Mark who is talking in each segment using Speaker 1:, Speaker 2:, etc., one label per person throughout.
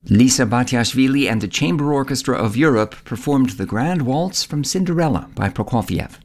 Speaker 1: Lisa Batiashvili and the Chamber Orchestra of Europe performed the Grand Waltz from Cinderella by Prokofiev.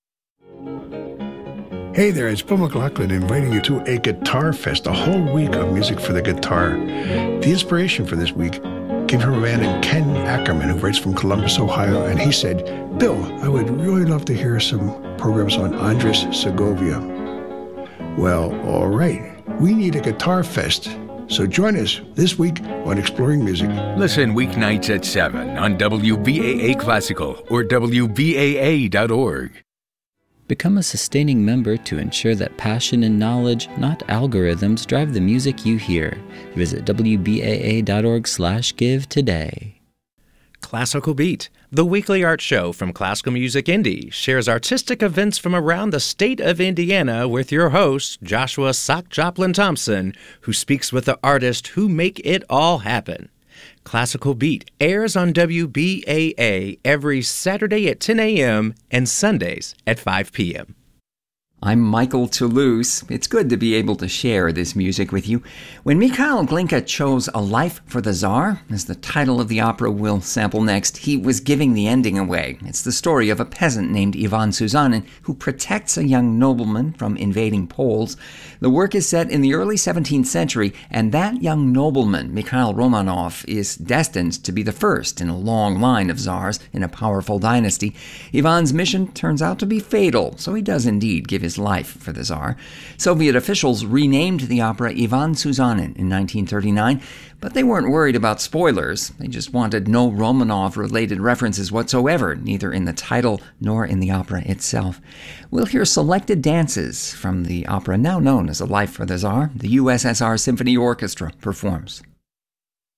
Speaker 2: Hey there, it's Bill McLaughlin inviting you to a Guitar Fest, a whole week of music for the guitar. The inspiration for this week came from a man named Ken Ackerman, who writes from Columbus, Ohio, and he said, Bill, I would really love to hear some programs on Andres Segovia. Well, all right, we need a Guitar Fest. So join us this week on Exploring Music.
Speaker 3: Listen weeknights at 7 on WBAA Classical or WBAA.org.
Speaker 4: Become a sustaining member to ensure that passion and knowledge, not algorithms, drive the music you hear. Visit WBAA.org/give today.
Speaker 5: Classical Beat, the weekly art show from Classical Music Indy, shares artistic events from around the state of Indiana with your host, Joshua Sock Joplin Thompson, who speaks with the artists who make it all happen. Classical Beat airs on WBAA every Saturday at 10 a.m. and Sundays at 5 p.m.
Speaker 1: I'm Michael Toulouse. It's good to be able to share this music with you. When Mikhail Glinka chose A Life for the Tsar as the title of the opera we'll sample next, he was giving the ending away. It's the story of a peasant named Ivan Suzanin who protects a young nobleman from invading Poles. The work is set in the early 17th century, and that young nobleman, Mikhail Romanov, is destined to be the first in a long line of czars in a powerful dynasty. Ivan's mission turns out to be fatal, so he does indeed give his life for the Tsar. Soviet officials renamed the opera Ivan Suzanin in 1939, but they weren't worried about spoilers. They just wanted no Romanov-related references whatsoever, neither in the title nor in the opera itself. We'll hear selected dances from the opera now known as A Life for the Tsar. The USSR Symphony Orchestra performs.